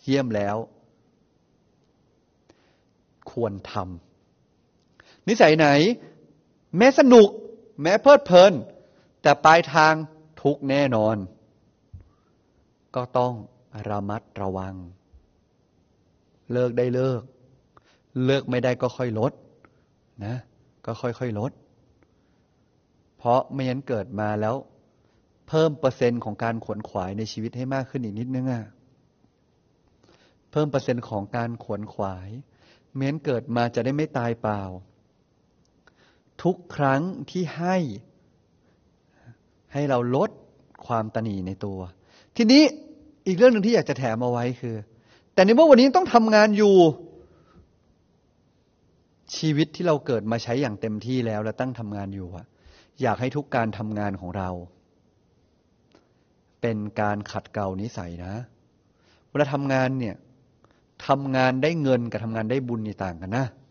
เยี่ยมแล้วควรทำนิสัยไหนแม้สนุกแม้เพลิดเพลินแต่ปลายทางทุกข์แน่นอนก็ต้องระมัดระวังเลิกได้เลิกไม่ได้ก็ค่อยลดนะก็ค่อยๆลดเพราะไม่งั้นเกิดมาแล้วเพิ่มเปอร์เซ็นต์ของการขวนขวายในชีวิตให้มากขึ้นอีกนิดนึงเพิ่มเปอร์เซ็นต์ของการขวนขวายไม่งั้นเกิดมาจะได้ไม่ตายเปล่าทุกครั้งที่ให้เราลดความตณีในตัวทีนี้อีกเรื่องหนึ่งที่อยากจะแถมเอาไว้คือแต่ในเมื่อวันนี้ต้องทำงานอยู่ชีวิตที่เราเกิดมาใช้อย่างเต็มที่แล้วและตั้งทำงานอยู่อยากให้ทุกการทำงานของเราเป็นการขัดเกลานิสัยนะเวลาทำงานเนี่ยทำงานได้เงินกับทำงานได้บุญนี่ต่างกันนะ